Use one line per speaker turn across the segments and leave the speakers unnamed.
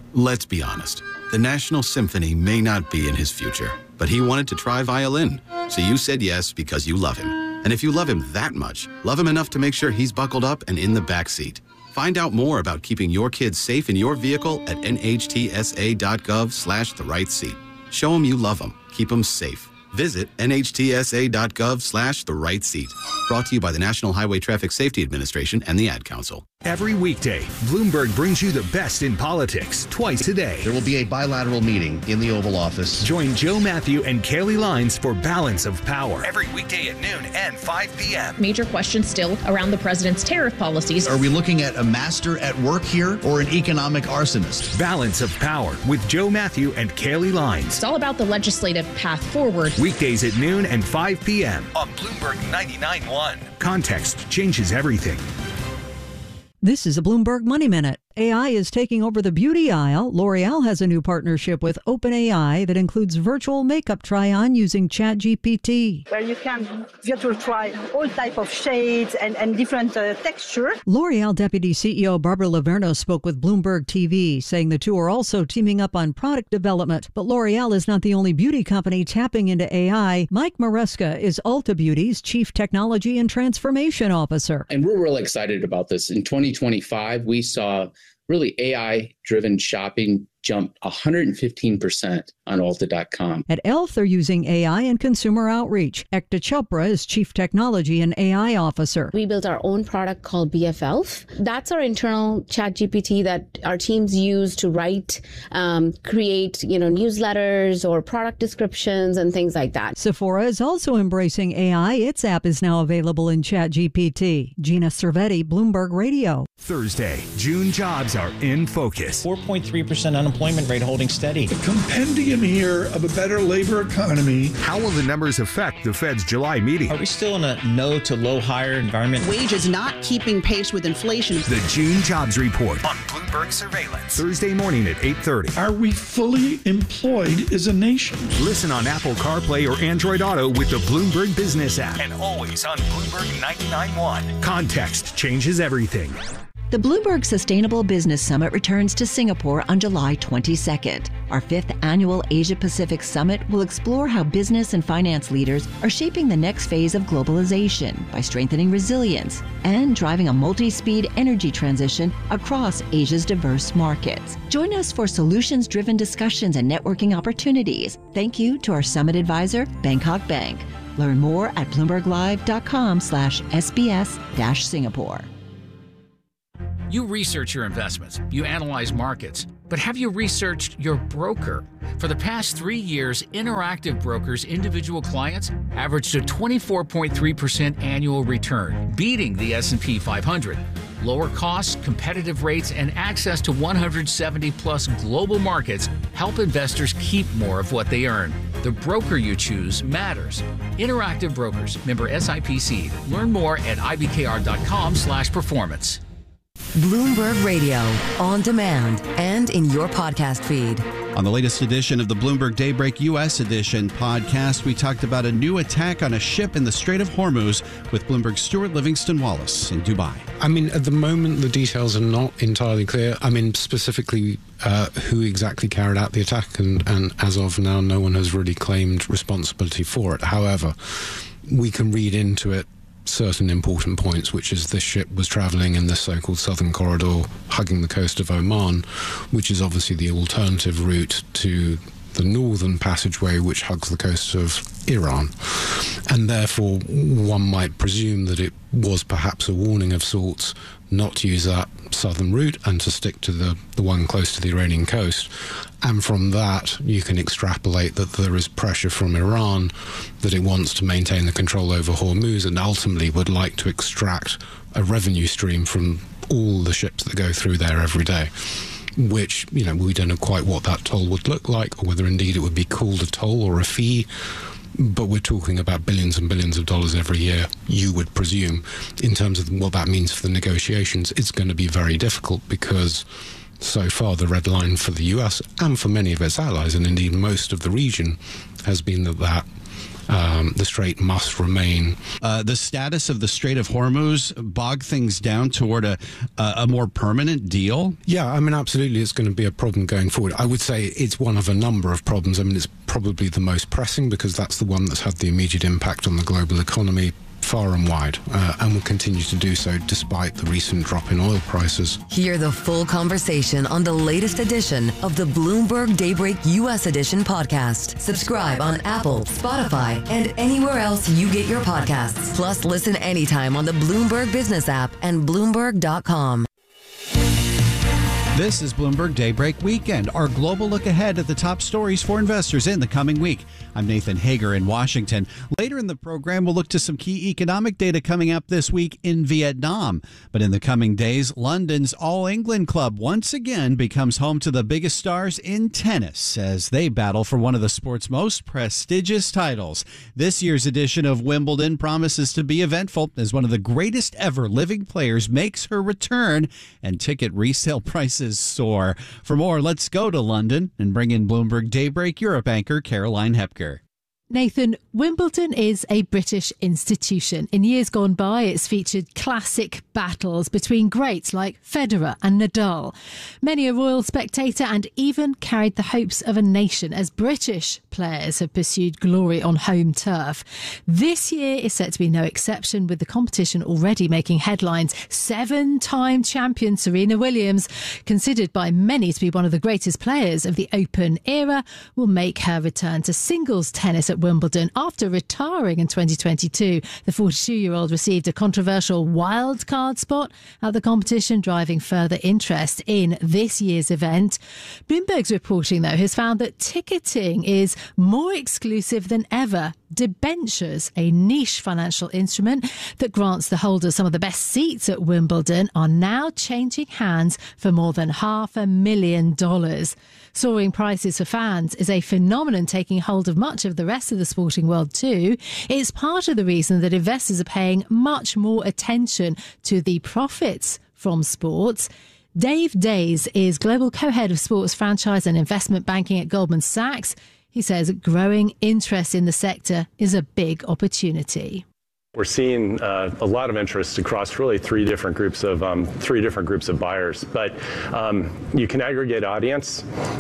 Let's be honest. The National Symphony may not be in his future, but he wanted to try violin. So you said yes because you love him. And if you love him that much, love him enough to make sure he's buckled up and in the back seat. Find out more about keeping your kids safe in your vehicle at nhtsa.gov/the-right-seat. Show them you love them. Keep them safe. Visit nhtsa.gov/the-right-seat. Brought to you by the National Highway Traffic Safety Administration and the Ad Council.
Every weekday, Bloomberg brings you the best in politics twice a day.
There will be a bilateral meeting in the Oval Office.
Join Joe Matthew and Kaylee Lines for Balance of Power. Every weekday at noon and 5 p.m.
Major questions still around the president's tariff policies.
Are we looking at a master at work here or an economic arsonist?
Balance of Power with Joe Matthew and Kaylee Lines.
It's all about the legislative path forward.
Weekdays at noon and 5 p.m. on Bloomberg 99.1. Context changes everything.
This is a Bloomberg Money Minute. AI is taking over the beauty aisle. L'Oreal has a new partnership with OpenAI that includes virtual makeup try-on using ChatGPT.
Where you can virtual try all type of shades and different texture.
L'Oreal Deputy CEO Barbara Laverno spoke with Bloomberg TV, saying the two are also teaming up on product development. But L'Oreal is not the only beauty company tapping into AI. Mike Maresca is Ulta Beauty's Chief Technology and Transformation Officer.
And we're really excited about this. In 2025, we saw really AI-driven shopping jumped 115% on Ulta.com.
At e.l.f., they're using AI and consumer outreach. Ekta Chopra is Chief Technology and AI Officer.
We built our own product called BF.e.l.f. That's our internal ChatGPT that our teams use to write, create, newsletters or product descriptions and things like that.
Sephora is also embracing AI. Its app is now available in ChatGPT. Gina Cervetti, Bloomberg Radio.
Thursday, June jobs are in focus.
4.3% unemployment rate holding steady.
The compendium here of a better labor economy.
How will the numbers affect the Fed's July meeting?
Are we still in a no to low hire environment?
Wages not keeping pace with inflation.
The June Jobs Report on Bloomberg Surveillance. Thursday morning at 8:30.
Are we fully employed as a nation?
Listen on Apple CarPlay or Android Auto with the Bloomberg Business app. And always on Bloomberg 99.1. Context changes everything.
The Bloomberg Sustainable Business Summit returns to Singapore on July 22nd. Our 5th annual Asia-Pacific Summit will explore how business and finance leaders are shaping the next phase of globalization by strengthening resilience and driving a multi-speed energy transition across Asia's diverse markets. Join us for solutions-driven discussions and networking opportunities. Thank you to our summit advisor, Bangkok Bank. Learn more at bloomberglive.com/SBS-Singapore.
You research your investments, you analyze markets, but have you researched your broker? For the past 3 years, Interactive Brokers' individual clients averaged a 24.3% annual return, beating the S&P 500. Lower costs, competitive rates, and access to 170-plus global markets help investors keep more of what they earn. The broker you choose matters. Interactive Brokers, member SIPC. Learn more at ibkr.com/performance.
Bloomberg Radio, on demand and in your podcast feed.
On the latest edition of the Bloomberg Daybreak U.S. Edition podcast, we talked about a new attack on a ship in the Strait of Hormuz with Bloomberg's Stuart Livingston Wallace in Dubai.
I mean, at the moment, the details are not entirely clear. I mean, specifically who exactly carried out the attack, and as of now, no one has really claimed responsibility for it. However, we can read into it certain important points, which is this ship was traveling in this so-called southern corridor hugging the coast of Oman, which is obviously the alternative route to the northern passageway which hugs the coast of Iran. And therefore one might presume that it was perhaps a warning of sorts not to use that southern route and to stick to the one close to the Iranian coast. And from that, you can extrapolate that there is pressure from Iran that it wants to maintain the control over Hormuz and ultimately would like to extract a revenue stream from all the ships that go through there every day, which, we don't know quite what that toll would look like or whether indeed it would be called a toll or a fee. But we're talking about billions and billions of dollars every year, you would presume. In terms of what that means for the negotiations, it's going to be very difficult because so far the red line for the US and for many of its allies, and indeed most of the region, has been that the Strait must remain.
The status of the Strait of Hormuz bog things down toward a more permanent deal?
Yeah, I mean, absolutely, it's going to be a problem going forward. I would say it's one of a number of problems. I mean, it's probably the most pressing because that's the one that's had the immediate impact on the global economy far and wide, and will continue to do so despite the recent drop in oil prices.
Hear the full conversation on the latest edition of the Bloomberg Daybreak U.S. Edition podcast. Subscribe on Apple, Spotify, and anywhere else you get your podcasts. Plus, listen anytime on the Bloomberg Business app and Bloomberg.com.
This is Bloomberg Daybreak Weekend, our global look ahead at the top stories for investors in the coming week. I'm Nathan Hager in Washington. Later in the program, we'll look to some key economic data coming up this week in Vietnam. But in the coming days, London's All England Club once again becomes home to the biggest stars in tennis as they battle for one of the sport's most prestigious titles. This year's edition of Wimbledon promises to be eventful as one of the greatest ever living players makes her return and ticket resale prices soar. For more, let's go to London and bring in Bloomberg Daybreak Europe anchor Caroline Hepker.
Nathan, Wimbledon is a British institution. In years gone by, it's featured classic battles between greats like Federer and Nadal. Many a royal spectator and even carried the hopes of a nation as British players have pursued glory on home turf. This year is set to be no exception, with the competition already making headlines. 7-time champion Serena Williams, considered by many to be one of the greatest players of the Open era, will make her return to singles tennis at Wimbledon. After retiring in 2022, the 42-year-old received a controversial wildcard spot at the competition, driving further interest in this year's event. Bloomberg's reporting, though, has found that ticketing is more exclusive than ever. Debentures, a niche financial instrument that grants the holders some of the best seats at Wimbledon, are now changing hands for more than $500,000. Soaring prices for fans is a phenomenon taking hold of much of the rest of the sporting world too. It's part of the reason that investors are paying much more attention to the profits from sports. Dave Days is Global Co-Head of Sports Franchise and Investment Banking at Goldman Sachs. He says growing interest in the sector is a big opportunity.
We're seeing a lot of interest across really three different groups of buyers, but you can aggregate audience.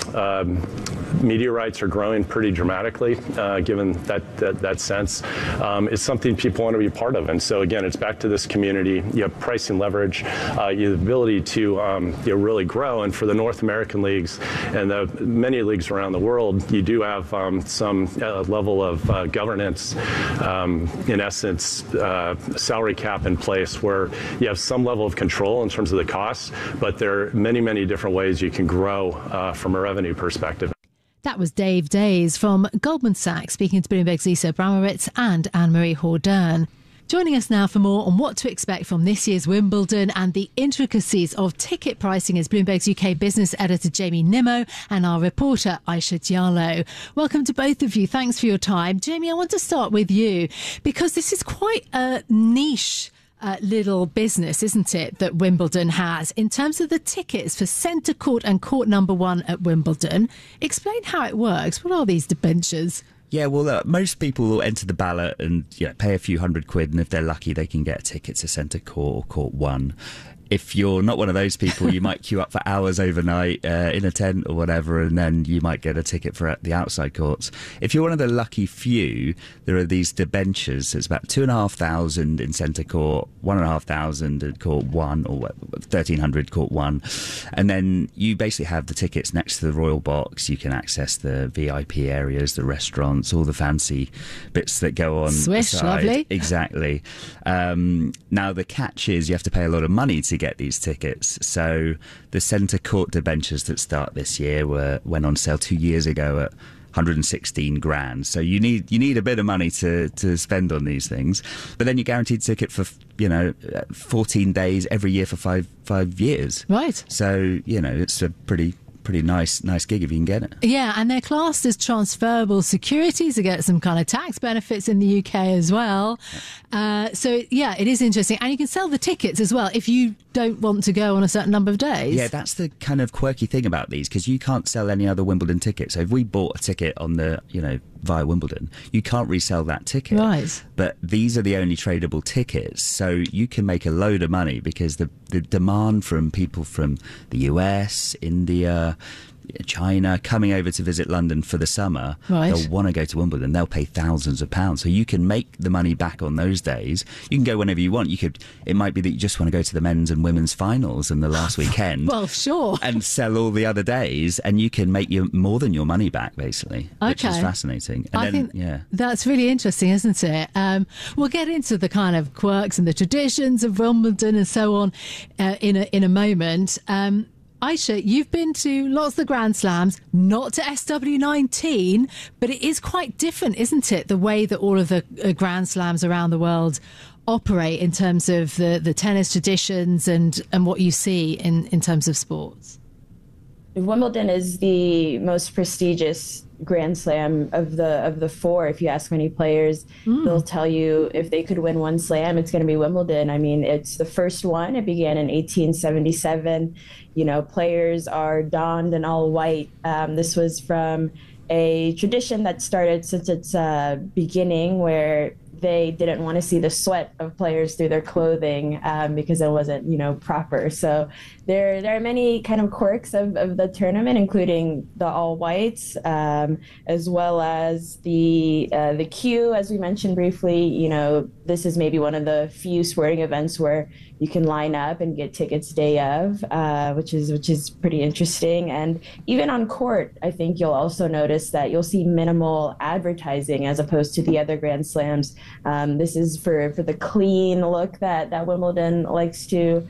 Media rights are growing pretty dramatically, given that sense. It's something people want to be part of, and so again, it's back to this community. You have pricing leverage, you have the ability to really grow, and for the North American leagues and the many leagues around the world, you do have some level of governance, in essence. Salary cap in place where you have some level of control in terms of the costs, but there are many, many different ways you can grow from a revenue perspective.
That was Dave Days from Goldman Sachs speaking to Bloomberg's Lisa Abramowitz and Anne-Marie Hordern. Joining us now for more on what to expect from this year's Wimbledon and the intricacies of ticket pricing is Bloomberg's UK business editor Jamie Nimmo and our reporter Aisha Diallo. Welcome to both of you. Thanks for your time. Jamie, I want to start with you because this is quite a niche little business, isn't it, that Wimbledon has in terms of the tickets for Centre Court and Court Number 1 at Wimbledon. Explain how it works. What are these debentures?
Yeah, well, most people will enter the ballot and pay a few £100, and if they're lucky, they can get a ticket to Centre Court or Court 1. If you're not one of those people, you might queue up for hours overnight in a tent or whatever, and then you might get a ticket for the outside courts. If you're one of the lucky few, there are these debentures. It's about 2,500 in Centre Court, 1,500 at Court 1, or 1,300 Court 1. And then you basically have the tickets next to the Royal Box. You can access the VIP areas, the restaurants, all the fancy bits that go on.
Swish, lovely.
Exactly. Now, the catch is you have to pay a lot of money to get these tickets. So the Centre Court debentures that start this year went on sale 2 years ago at 116 grand. So you need a bit of money to spend on these things. But then you're guaranteed a ticket for 14 days every year for five years.
Right.
So it's a pretty nice gig if you can get it.
Yeah, and they're classed as transferable securities to get some kind of tax benefits in the UK as well. So, it is interesting. And you can sell the tickets as well. If you don't want to go on a certain number of days.
Yeah, that's the kind of quirky thing about these, because you can't sell any other Wimbledon ticket. So if we bought a ticket on the, via Wimbledon, you can't resell that ticket.
Right.
But these are the only tradable tickets, so you can make a load of money because the demand from people from the US, India, China coming over to visit London for the summer,
right.
They'll want to go to Wimbledon. They'll pay thousands of pounds, so you can make the money back on those days. You can go whenever you want. It might be that you just want to go to the men's and women's finals and the last weekend.
Well, sure.
And sell all the other days, and you can make more than your money back, basically, which is fascinating. And
I think that's really interesting, isn't it? We'll get into the kind of quirks and the traditions of Wimbledon and so on in a moment. Aisha, you've been to lots of the Grand Slams, not to SW19, but it is quite different, isn't it? The way that all of the Grand Slams around the world operate in terms of the tennis traditions and what you see in terms of sports.
Wimbledon is the most prestigious Grand Slam of the four. If you ask many players, they'll tell you if they could win one slam, it's going to be Wimbledon. I mean, it's the first one. It began in 1877. Players are donned in all white. This was from a tradition that started since its beginning, where they didn't want to see the sweat of players through their clothing because it wasn't, proper. So there are many kind of quirks of the tournament, including the all whites, as well as the queue, as we mentioned briefly. This is maybe one of the few sporting events where you can line up and get tickets day of, which is pretty interesting. And even on court, I think you'll also notice that you'll see minimal advertising as opposed to the other Grand Slams. This is for the clean look that Wimbledon likes to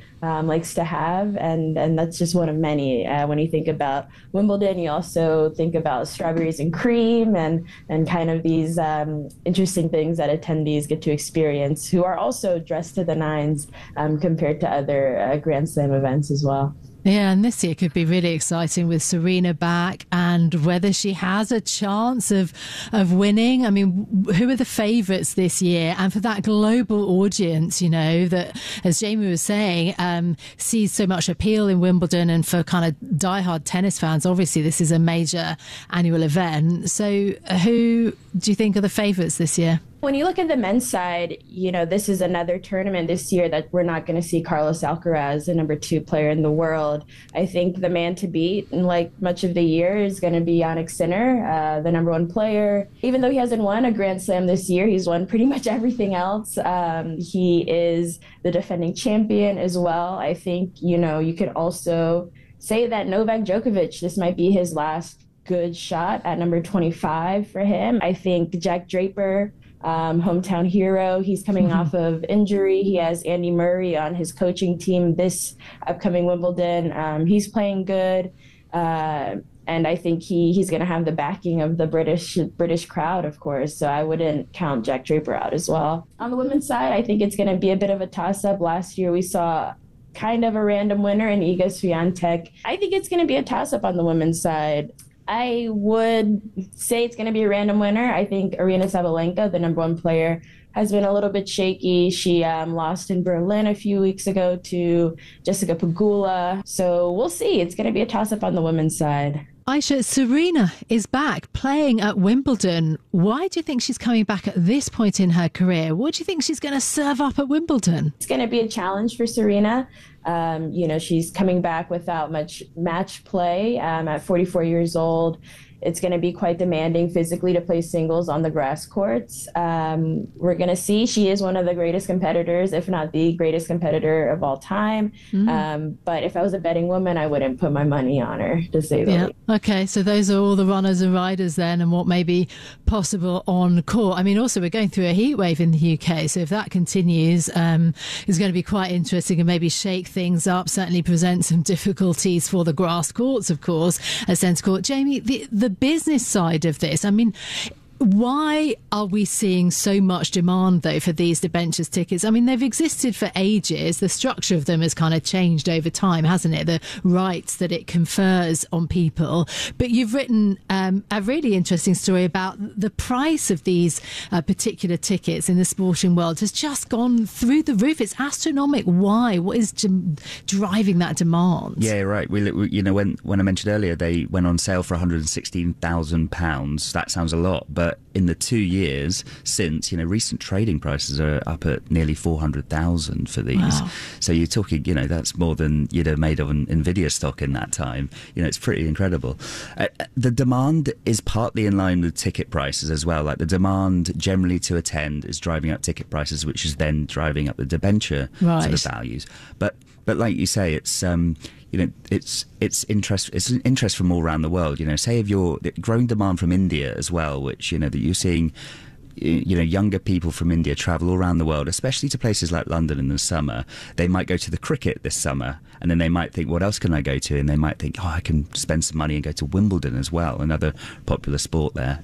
have, and that's just one of many. When you think about Wimbledon, you also think about strawberries and cream and kind of these interesting things that attendees get to experience, who are also dressed to the nines compared to other Grand Slam events as well.
Yeah, and this year could be really exciting with Serena back and whether she has a chance of winning. I mean, who are the favourites this year? And for that global audience, that, as Jamie was saying, sees so much appeal in Wimbledon, and for kind of diehard tennis fans, obviously this is a major annual event. So who do you think are the favourites this year?
When you look at the men's side, this is another tournament this year that we're not going to see Carlos Alcaraz, the number 2 player in the world. I think the man to beat, and like much of the year, is going to be Jannik Sinner, the number 1 player. Even though he hasn't won a Grand Slam this year, he's won pretty much everything else. He is the defending champion as well. I think, you could also say that Novak Djokovic, this might be his last good shot at number 25 for him. I think Jack Draper, hometown hero, he's coming off of injury. He has Andy Murray on his coaching team this upcoming Wimbledon. He's playing good. And I think he's going to have the backing of the British crowd, of course. So I wouldn't count Jack Draper out as well. On the women's side, I think it's going to be a bit of a toss-up. Last year we saw kind of a random winner in Iga Swiatek. I think it's going to be a toss-up on the women's side. I would say it's going to be a random winner. I think Aryna Sabalenka, the number 1 player, has been a little bit shaky. She lost in Berlin a few weeks ago to Jessica Pegula. So we'll see. It's going to be a toss-up on the women's side.
Aisha, Serena is back playing at Wimbledon. Why do you think she's coming back at this point in her career? What do you think she's going to serve up at Wimbledon?
It's going to be a challenge for Serena. She's coming back without much match play at 44 years old. It's going to be quite demanding physically to play singles on the grass courts. We're going to see. She is one of the greatest competitors, if not the greatest competitor of all time. But if I was a betting woman, I wouldn't put my money on her, to say the least.
Okay, so those are all the runners and riders then, and what may be possible on court. I mean, also, we're going through a heat wave in the UK, so if that continues, it's going to be quite interesting and maybe shake things up, certainly present some difficulties for the grass courts, of course, at centre court. Jamie, the business side of this, I mean, Why are we seeing so much demand, though, for these debentures tickets? I mean, they've existed for ages. The structure of them has kind of changed over time, hasn't it? The rights that it confers on people. But you've written a really interesting story about the price of these particular tickets in the sporting world has just gone through the roof. It's astronomical. Why? What is driving that demand?
Yeah, right. We when I mentioned earlier, they went on sale for £116,000. That sounds a lot, but in the 2 years since, recent trading prices are up at nearly 400,000 for these. Wow. So you're talking, that's more than you'd have made of an Nvidia stock in that time. It's pretty incredible. The demand is partly in line with ticket prices as well. Like the demand generally to attend is driving up ticket prices, which is then driving up the debenture sort of values. But like you say, it's it's interest. It's an interest from all around the world. Say if you're growing demand from India as well, which that you're seeing. Younger people from India travel all around the world, especially to places like London in the summer. They might go to the cricket this summer, and then they might think, what else can I go to? And they might think, I can spend some money and go to Wimbledon as well, another popular sport there.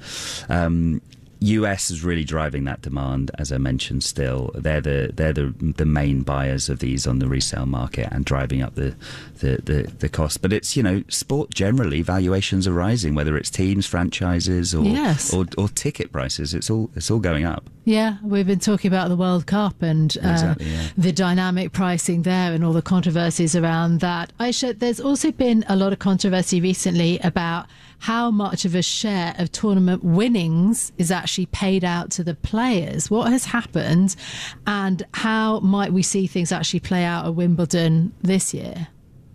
US is really driving that demand, as I mentioned. Still, they're the main buyers of these on the resale market and driving up the cost. But it's sport generally, valuations are rising, whether it's teams, franchises, or ticket prices. It's all going up.
Yeah, we've been talking about the World Cup and the dynamic pricing there and all the controversies around that. Aisha, there's also been a lot of controversy recently about how much of a share of tournament winnings is actually paid out to the players. What has happened, and how might we see things actually play out at Wimbledon this year?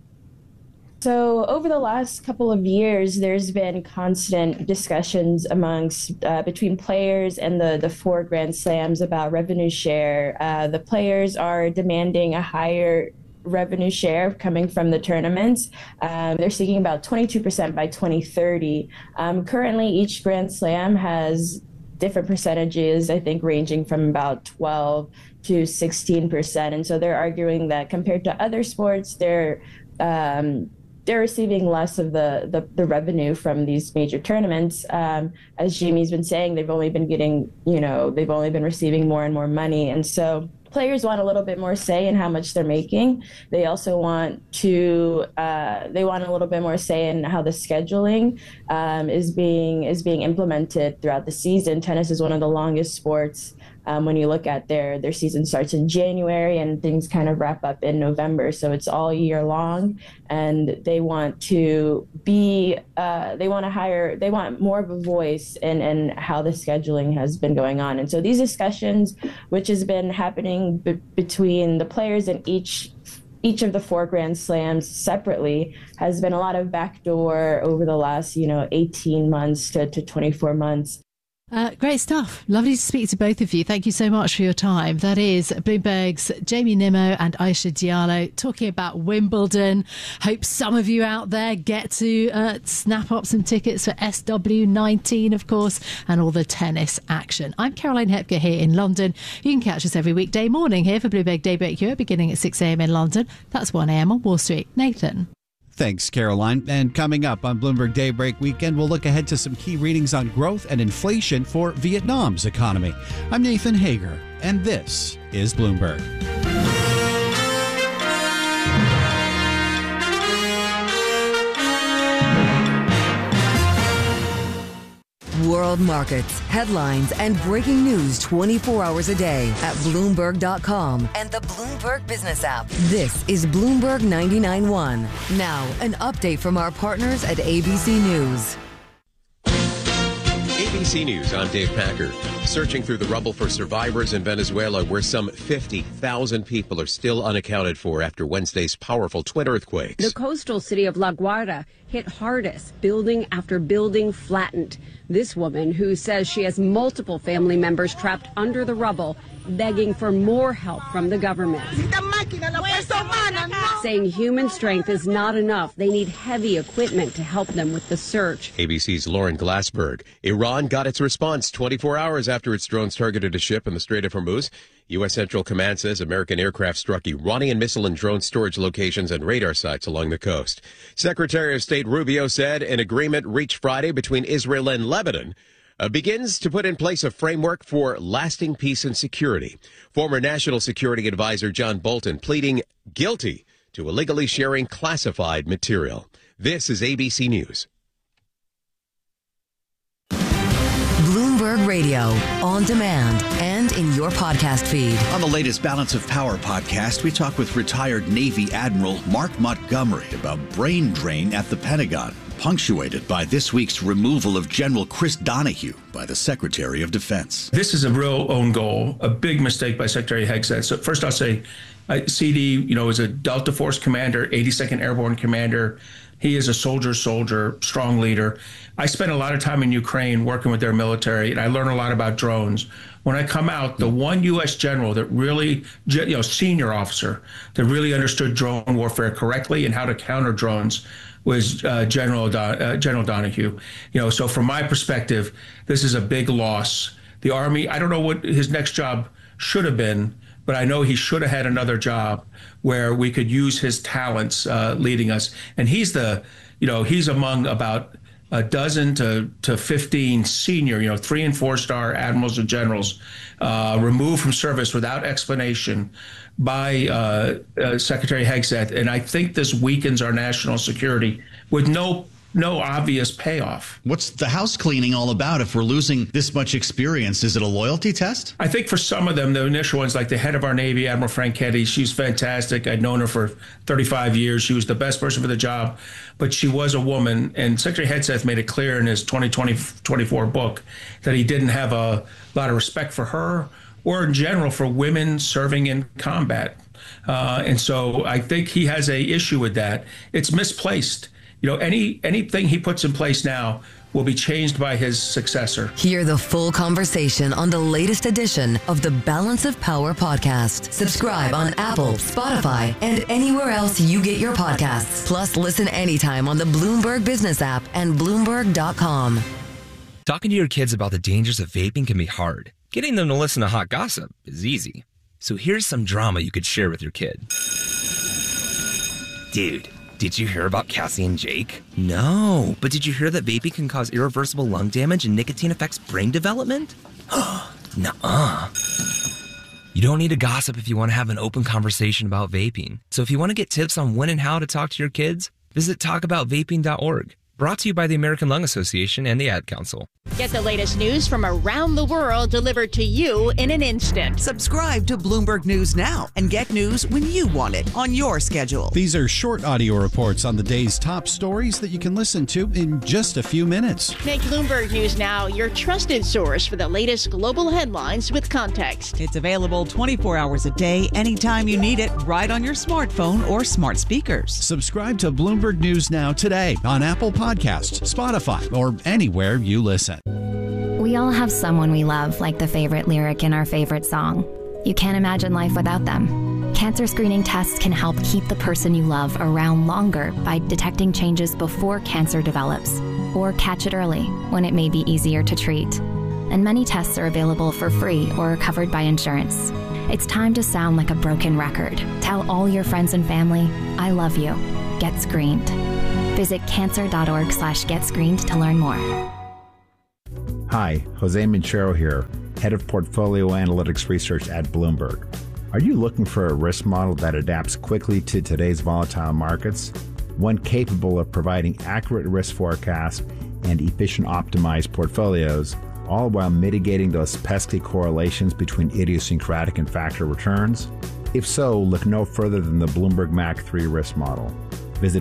So over the last couple of years, there's been constant discussions amongst between players and the 4 Grand Slams about revenue share. The players are demanding a higher revenue share coming from the tournaments. They're seeking about 22% by 2030. Currently, each Grand Slam has different percentages, I think ranging from about 12 to 16%. And so they're arguing that compared to other sports, they're receiving less of the revenue from these major tournaments. As Jamie's been saying, they've only been receiving more and more money. And so players want a little bit more say in how much they're making. They also want a little bit more say in how the scheduling is being implemented throughout the season. Tennis is one of the longest sports. When you look at their season starts in January and things kind of wrap up in November. So it's all year long, and they want more of a voice in how the scheduling has been going on. And so these discussions, which has been happening between the players and each of the 4 Grand Slams separately, has been a lot of backdoor over the last 18 months to 24 months.
Great stuff. Lovely to speak to both of you. Thank you so much for your time. That is Bloomberg's Jamie Nimmo and Aisha Diallo talking about Wimbledon. Hope some of you out there get to snap up some tickets for SW19, of course, and all the tennis action. I'm Caroline Hepker here in London. You can catch us every weekday morning here for Bloomberg Daybreak Europe, beginning at 6 a.m. in London. That's 1 a.m. on Wall Street. Nathan.
Thanks, Caroline. And coming up on Bloomberg Daybreak Weekend, we'll look ahead to some key readings on growth and inflation for Vietnam's economy. I'm Nathan Hager, and this is Bloomberg.
World markets, headlines, and breaking news 24 hours a day at Bloomberg.com and the Bloomberg Business app. This is Bloomberg 99.1. Now, an update from our partners at ABC News.
ABC News, I'm Dave Packer. Searching through the rubble for survivors in Venezuela, where some 50,000 people are still unaccounted for after Wednesday's powerful twin earthquakes.
The coastal city of La Guaira hit hardest. Building after building flattened. This woman, who says she has multiple family members trapped under the rubble, begging for more help from the government. Saying human strength is not enough. They need heavy equipment to help them with the search.
ABC's Lauren Glassberg. Iran got its response 24 hours after its drones targeted a ship in the Strait of Hormuz. U.S. Central Command says American aircraft struck Iranian missile and drone storage locations and radar sites along the coast. Secretary of State Rubio said an agreement reached Friday between Israel and Lebanon begins to put in place a framework for lasting peace and security. Former National Security Advisor John Bolton pleading guilty to illegally sharing classified material. This is ABC News.
Bloomberg Radio, on demand and in your podcast feed.
On the latest Balance of Power podcast, we talk with retired Navy Admiral Mark Montgomery about brain drain at the Pentagon, punctuated by this week's removal of General Chris Donahue by the Secretary of Defense.
This is a real own goal, a big mistake by Secretary Hegseth. So first I'll say, CD, is a Delta Force commander, 82nd Airborne commander. He is a soldier, strong leader. I spent a lot of time in Ukraine working with their military, and I learned a lot about drones. When I come out, the one U.S. general that really, senior officer, that really understood drone warfare correctly and how to counter drones was General Donahue. So from my perspective, this is a big loss. The Army, I don't know what his next job should have been, but I know he should have had another job where we could use his talents leading us. And he's he's among about a dozen to 15 senior, 3- and 4-star admirals and generals removed from service without explanation by Secretary Hegseth. And I think this weakens our national security with no obvious payoff.
What's the house cleaning all about if we're losing this much experience? Is it a loyalty test?
I think for some of them, the initial ones, like the head of our Navy, Admiral Franchetti, she's fantastic. I'd known her for 35 years. She was the best person for the job, but she was a woman. And Secretary Hegseth made it clear in his 2024 book that he didn't have a lot of respect for her or in general for women serving in combat. And so I think he has a issue with that. It's misplaced. Anything he puts in place now will be changed by his successor.
Hear the full conversation on the latest edition of the Balance of Power podcast. Subscribe on Apple, Spotify, and anywhere else you get your podcasts. Plus, listen anytime on the Bloomberg Business app and Bloomberg.com.
Talking to your kids about the dangers of vaping can be hard. Getting them to listen to hot gossip is easy. So here's some drama you could share with your kid. Dude, did you hear about Cassie and Jake? No, but did you hear that vaping can cause irreversible lung damage and nicotine affects brain development? Nuh-uh. You don't need to gossip if you want to have an open conversation about vaping. So if you want to get tips on when and how to talk to your kids, visit talkaboutvaping.org. Brought to you by the American Lung Association and the Ad Council.
Get the latest news from around the world delivered to you in an instant.
Subscribe to Bloomberg News now and get news when you want it on your schedule.
These are short audio reports on the day's top stories that you can listen to in just a few minutes.
Make Bloomberg News Now your trusted source for the latest global headlines with context.
It's available 24 hours a day, anytime you need it, right on your smartphone or smart speakers.
Subscribe to Bloomberg News Now today on Apple Podcasts, Spotify, or anywhere you listen.
We all have someone we love, like the favorite lyric in our favorite song. You can't imagine life without them. Cancer screening tests can help keep the person you love around longer by detecting changes before cancer develops, or catch it early when it may be easier to treat. And many tests are available for free or are covered by insurance. It's time to sound like a broken record. Tell all your friends and family, I love you. Get screened. Visit cancer.org/getscreened to learn more.
Hi, Jose Minchero here, Head of Portfolio Analytics Research at Bloomberg. Are you looking for a risk model that adapts quickly to today's volatile markets? One capable of providing accurate risk forecasts and efficient optimized portfolios, all while mitigating those pesky correlations between idiosyncratic and factor returns? If so, look no further than the Bloomberg MAC 3 risk model. Visit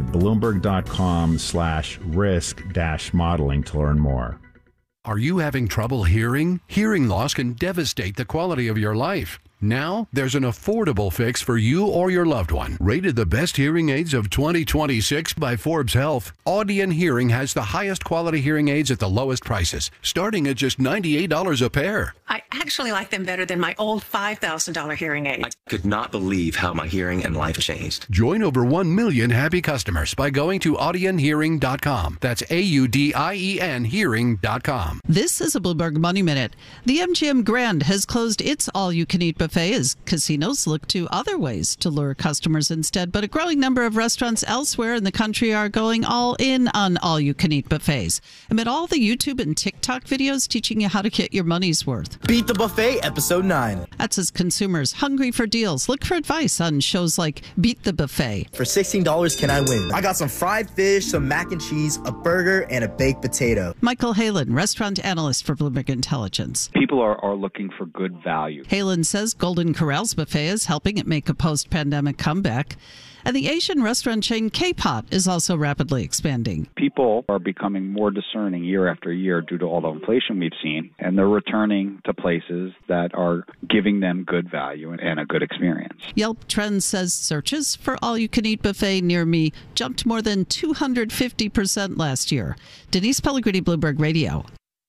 bloomberg.com/risk-modeling to learn more.
Are you having trouble hearing? Hearing loss can devastate the quality of your life. Now, there's an affordable fix for you or your loved one. Rated the best hearing aids of 2026 by Forbes Health, Audion Hearing has the highest quality hearing aids at the lowest prices, starting at just $98 a pair.
I actually like them better than my old $5,000 hearing aid.
I could not believe how my hearing and life changed.
Join over 1 million happy customers by going to audionhearing.com. That's AUDIEN hearing.com.
This is a Bloomberg Money Minute. The MGM Grand has closed its all-you-can-eat buffet buffet as casinos look to other ways to lure customers instead. But a growing number of restaurants elsewhere in the country are going all in on all-you-can-eat buffets. Amid all the YouTube and TikTok videos teaching you how to get your money's worth.
Beat the Buffet, Episode 9.
That's as consumers hungry for deals look for advice on shows like Beat the Buffet.
For $16, can I win? I got some fried fish, some mac and cheese, a burger, and a baked potato.
Michael Halen, restaurant analyst for Bloomberg Intelligence.
People are looking for good value.
Halen says Golden Corral's buffet is helping it make a post-pandemic comeback. And the Asian restaurant chain K-Pot is also rapidly expanding.
People are becoming more discerning year after year due to all the inflation we've seen, and they're returning to places that are giving them good value and a good experience.
Yelp Trends says searches for all-you-can-eat buffet near me jumped more than 250% last year. Denise Pellegrini, Bloomberg Radio.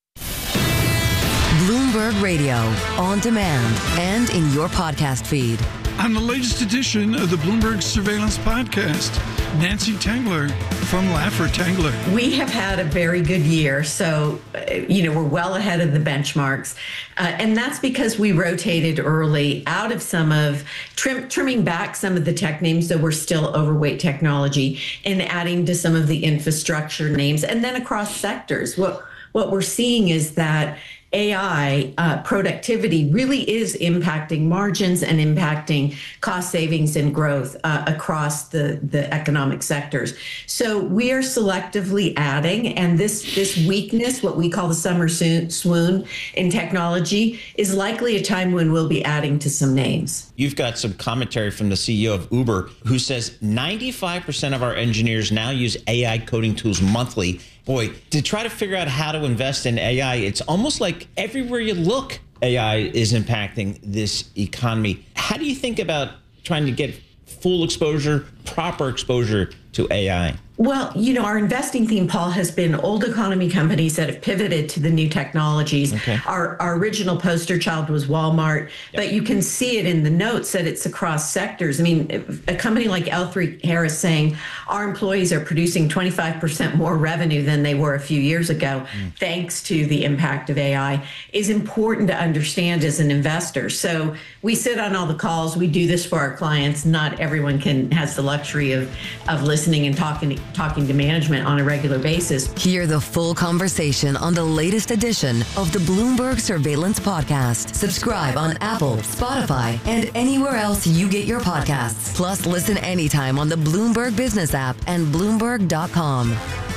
Bloomberg Radio, on demand and in your podcast feed.
On the latest edition of the Bloomberg Surveillance Podcast, Nancy Tengler from Laffer Tengler.
We have had a very good year, so, we're well ahead of the benchmarks. And that's because we rotated early out of some of, trimming back some of the tech names that were still overweight technology and adding to some of the infrastructure names. And then across sectors, what we're seeing is that AI productivity really is impacting margins and impacting cost savings and growth across the economic sectors. So we are selectively adding, and this weakness, what we call the summer swoon in technology, is likely a time when we'll be adding to some names.
You've got some commentary from the CEO of Uber who says 95% of our engineers now use AI coding tools monthly. Boy, to try to figure out how to invest in AI, it's almost like everywhere you look, AI is impacting this economy. How do you think about trying to get full exposure, proper exposure to AI?
Well, our investing theme, Paul, has been old economy companies that have pivoted to the new technologies. Okay. Our original poster child was Walmart, but you can see it in the notes that it's across sectors. I mean, a company like L3Harris saying our employees are producing 25% more revenue than they were a few years ago, thanks to the impact of AI, is important to understand as an investor. So we sit on all the calls. We do this for our clients. Not everyone has the luxury of listening and talking to management on a regular basis.
Hear the full conversation on the latest edition of the Bloomberg Surveillance Podcast. Subscribe on Apple, Spotify, and anywhere else you get your podcasts. Plus, listen anytime on the Bloomberg Business app and Bloomberg.com.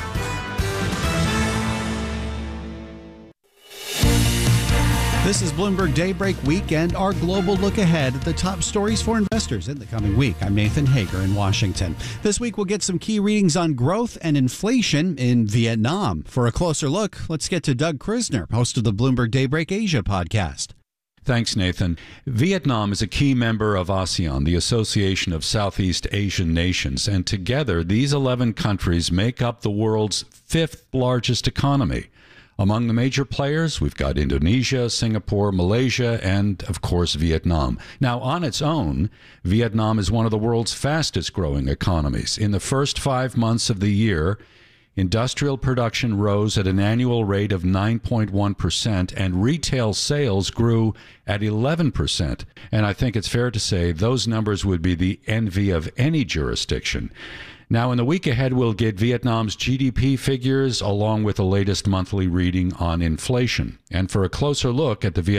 This is Bloomberg Daybreak Weekend, our global look ahead at the top stories for investors in the coming week. I'm Nathan Hager in Washington. This week we'll get some key readings on growth and inflation in Vietnam. For a closer look, let's get to Doug Krisner, host of the Bloomberg Daybreak Asia podcast.
Thanks, Nathan. Vietnam is a key member of ASEAN, the Association of Southeast Asian Nations, and together these 11 countries make up the world's fifth largest economy. Among the major players, we've got Indonesia, Singapore, Malaysia, and, of course, Vietnam. Now, on its own, Vietnam is one of the world's fastest growing economies. In the first 5 months of the year, industrial production rose at an annual rate of 9.1%, and retail sales grew at 11%. And I think it's fair to say those numbers would be the envy of any jurisdiction. Now, in the week ahead, we'll get Vietnam's GDP figures along with the latest monthly reading on inflation. And for a closer look at the